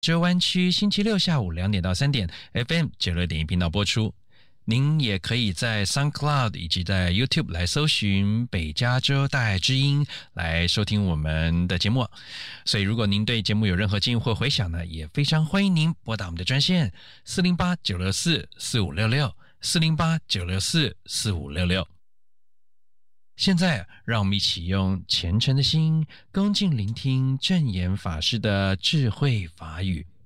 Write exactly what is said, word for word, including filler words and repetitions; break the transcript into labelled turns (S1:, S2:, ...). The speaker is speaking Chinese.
S1: 洲湾区星期六下午两点到三点 F M 九六点一频道播出。您也可以在 SoundCloud 以及在 YouTube 来搜寻北加州大爱之音来收听我们的节目。所以如果您对节目有任何建议或回响呢，也非常欢迎您拨打我们的专线四零八九六四四五六六 四零八九六四四五六六。现在让我们一起用虔诚的心恭敬聆听证严法师的智慧法语。